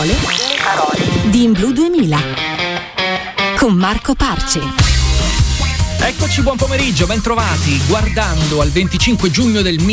di In Blu 2000 con Marco Parce. Eccoci, buon pomeriggio, ben trovati, guardando al 25 giugno del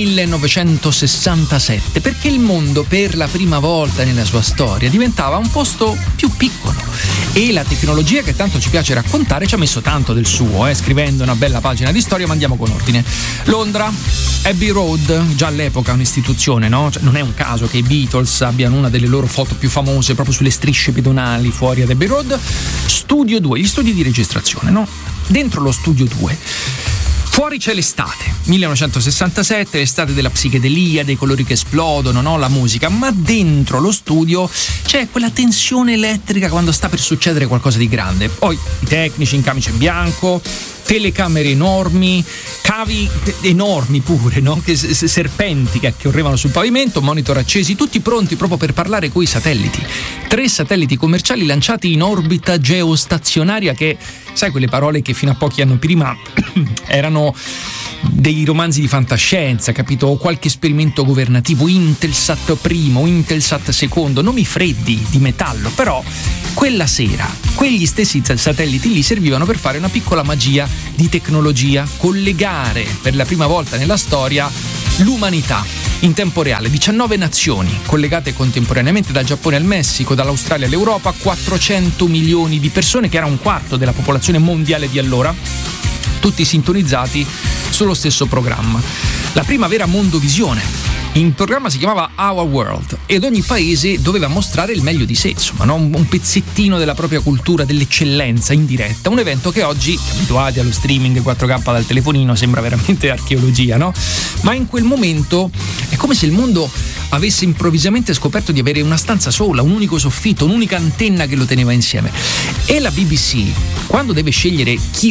1967, perché il mondo per la prima volta nella sua storia diventava un posto più piccolo e la tecnologia che tanto ci piace raccontare ci ha messo tanto del suo, scrivendo una bella pagina di storia, ma andiamo con ordine. Londra, Abbey Road, già all'epoca un'istituzione, no? Cioè, non è un caso che i Beatles abbiano una delle loro foto più famose proprio sulle strisce pedonali fuori ad Abbey Road. Studio 2, gli studi di registrazione, no? Dentro lo studio 2, fuori c'è l'estate, 1967, l'estate della psichedelia, dei colori che esplodono, no? La musica, ma dentro lo studio c'è quella tensione elettrica quando sta per succedere qualcosa di grande. Poi i tecnici in camice bianco, telecamere enormi, cavi enormi pure, no? Serpenti che correvano sul pavimento, monitor accesi, tutti pronti proprio per parlare coi satelliti. 3 satelliti commerciali lanciati in orbita geostazionaria che, sai, quelle parole che fino a pochi anni prima erano dei romanzi di fantascienza, capito? O qualche esperimento governativo, Intelsat primo, Intelsat secondo, nomi freddi di metallo, però quella sera quegli stessi satelliti lì servivano per fare una piccola magia di tecnologia, collegare per la prima volta nella storia l'umanità in tempo reale. 19 nazioni collegate contemporaneamente, dal Giappone al Messico, dall'Australia all'Europa, 400 milioni di persone, che era un quarto della popolazione mondiale di allora, tutti sintonizzati sullo stesso programma. La prima vera mondovisione. Il programma si chiamava Our World ed ogni paese doveva mostrare il meglio di sé, insomma, no? Un pezzettino della propria cultura, dell'eccellenza in diretta. Un evento che oggi, abituati allo streaming 4K dal telefonino, sembra veramente archeologia, no? Ma in quel momento è come se il mondo avesse improvvisamente scoperto di avere una stanza sola, un unico soffitto, un'unica antenna che lo teneva insieme. E la BBC, quando deve scegliere chi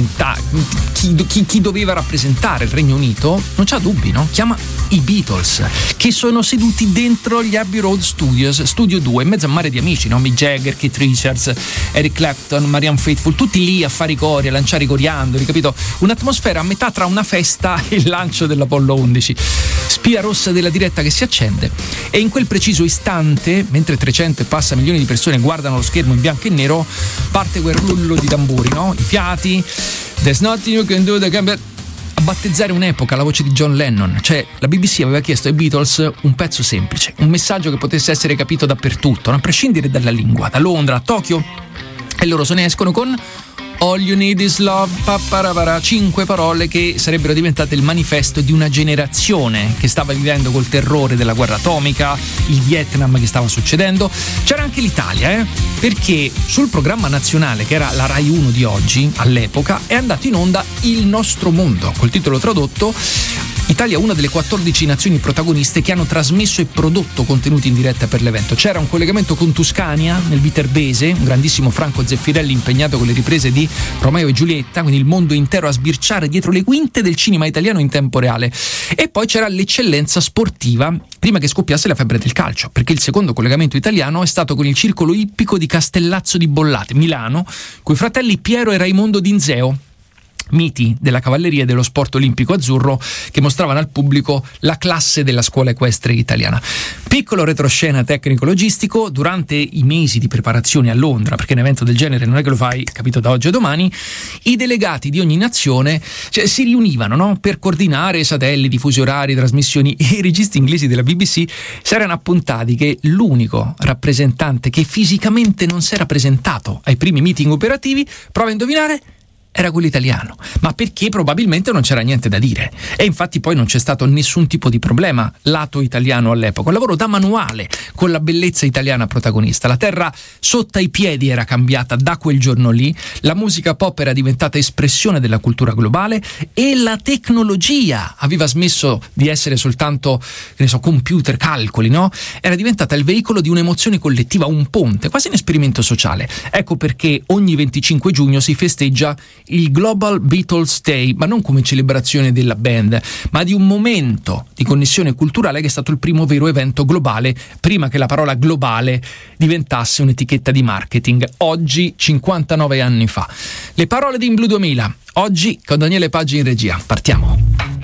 doveva rappresentare il Regno Unito, non c'ha dubbi, no? Chiama i Beatles, che sono seduti dentro gli Abbey Road Studios, Studio 2, in mezzo a mare di amici, no? Mick Jagger, Keith Richards, Eric Clapton, Marianne Faithfull, tutti lì a fare i cori, a lanciare i coriandoli, capito? Un'atmosfera a metà tra una festa e il lancio dell'Apollo 11. Spia rossa della diretta che si accende e in quel preciso istante, mentre 300 e passa milioni di persone guardano lo schermo in bianco e nero, parte quel rullo di tamburi, no? I fiati, there's nothing you can do, a battezzare un'epoca, la voce di John Lennon. Cioè, la BBC aveva chiesto ai Beatles un pezzo semplice, un messaggio che potesse essere capito dappertutto, a prescindere dalla lingua, da Londra a Tokyo, e loro se ne escono con All You Need Is Love, papparapara, 5 parole che sarebbero diventate il manifesto di una generazione che stava vivendo col terrore della guerra atomica, il Vietnam che stava succedendo. C'era anche l'Italia, perché sul programma nazionale, che era la Rai 1 di oggi, all'epoca, è andato in onda Il Nostro Mondo, col titolo tradotto Italia, una delle 14 nazioni protagoniste che hanno trasmesso e prodotto contenuti in diretta per l'evento. C'era un collegamento con Tuscania, nel Viterbese, un grandissimo Franco Zeffirelli impegnato con le riprese di Romeo e Giulietta, quindi il mondo intero a sbirciare dietro le quinte del cinema italiano in tempo reale. E poi c'era l'eccellenza sportiva, prima che scoppiasse la febbre del calcio, perché il secondo collegamento italiano è stato con il circolo ippico di Castellazzo di Bollate, Milano, coi fratelli Piero e Raimondo D'Inzeo, miti della cavalleria e dello sport olimpico azzurro, che mostravano al pubblico la classe della scuola equestre italiana. Piccolo retroscena tecnico-logistico: durante i mesi di preparazione a Londra, perché un evento del genere non è che lo fai, capito, da oggi a domani, i delegati di ogni nazione si riunivano, no? Per coordinare satelliti, fusi orari, trasmissioni, e i registi inglesi della BBC si erano appuntati che l'unico rappresentante che fisicamente non si era presentato ai primi meeting operativi, prova a indovinare, era quello italiano, ma perché probabilmente non c'era niente da dire. E infatti poi non c'è stato nessun tipo di problema lato italiano all'epoca, un lavoro da manuale con la bellezza italiana protagonista. La terra sotto ai piedi era cambiata da quel giorno lì, la musica pop era diventata espressione della cultura globale e la tecnologia aveva smesso di essere soltanto, che ne so, computer, calcoli, no? Era diventata il veicolo di un'emozione collettiva, un ponte, quasi un esperimento sociale. Ecco perché ogni 25 giugno si festeggia il Global Beatles Day, ma non come celebrazione della band, ma di un momento di connessione culturale che è stato il primo vero evento globale, prima che la parola globale diventasse un'etichetta di marketing, oggi 59 anni fa. Le parole di In Blu 2000, oggi con Daniele Paggi in regia. Partiamo.